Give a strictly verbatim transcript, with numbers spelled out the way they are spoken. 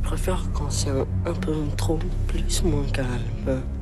préfère quand c'est un, un peu trop plus moins calme.